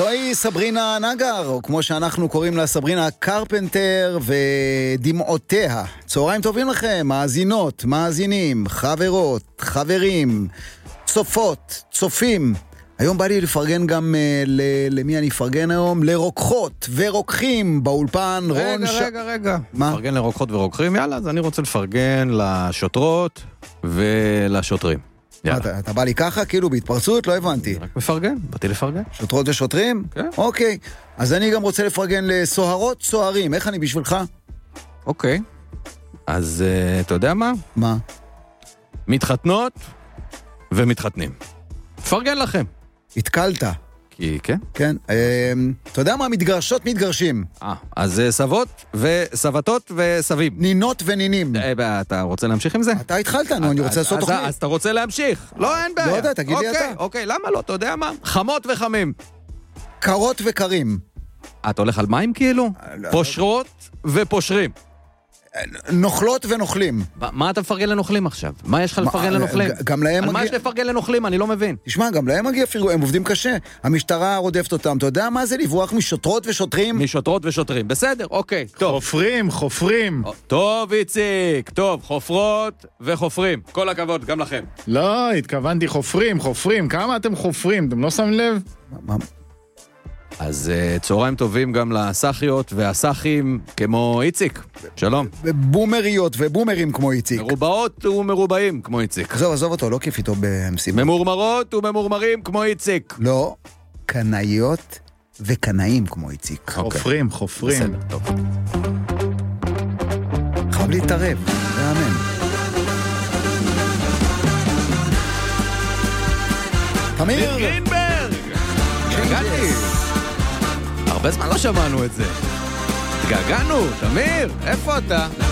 זוהי סברינה נגר, או כמו שאנחנו קוראים לה סברינה קרפנטר ודמעותיה. צהריים טובים לכם, מאזינות, מאזינים, חברות, חברים, צופות, צופים. היום בא לי לפרגן גם למי אני אפרגן היום? לרוקחות ורוקחים באולפן. רגע. מה? לפרגן לרוקחות ורוקחים, יאללה, אז אני רוצה לפרגן לשוטרות ולשוטרים. אתה בא לי ככה? כאילו בהתפרצות? לא הבנתי. רק מפרגן, באתי לפרגן. שוטרות ושוטרים? כן. אוקיי. אז אני גם רוצה לפרגן לסוהרות, סוהרים. איך אני בשבילך? אוקיי. אז אתה יודע מה? מה? מתחתנות ומתחתנים. פרגן לכם. התקלת. כי כן? כן. אתה יודע מה? מתגרשות מתגרשים. אז סבות וסבתות וסבים. נינות ונינים. אתה רוצה להמשיך עם זה? אתה התחלת, נו, אני רוצה לעשות תוכנית. אז אתה רוצה להמשיך. לא, אין בעיה. לא יודע, תגיד לי אתה. אוקיי, למה לא? אתה יודע מה? חמות וחמים. קרות וקרים. אתה הולך על מים כאילו? פושרות ופושרים. נוכלות ונוכלים. מה אתה מפרגן לנוכלים עכשיו? מה יש לך לפרגן לנוכלים? גם להם על מה יש לפרגן לנוכלים? אני לא מבין. תשמע, גם להם מגיע פרגון, הם עובדים קשה. המשטרה רודפת אותם. אתה יודע מה זה לברוח משוטרות ושוטרים? משוטרות ושוטרים. בסדר, אוקיי. טוב. חופרים. טוב, איציק. טוב, חופרות וחופרים. כל הכבוד, גם לכם. לא, התכוונתי חופרים. כמה אתם חופרים? אתם לא שמים לב? אז צהריים טובים גם לסחיות והסחים כמו איציק. שלום. בומריות ובומרים כמו איציק. מרובעות ומרובעים כמו איציק. עזוב אותו, לא כיף איתו במסיבה. ממורמרות וממורמרים כמו איציק. לא, קנאיות וקנאים כמו איציק. חופרים. בסדר, טוב. חייב להתערב, זה אמן. תמיר! גרינברג! התגעגעתי. הרבה זמן לא שמענו את זה. התגעגענו, תמיר, איפה אתה?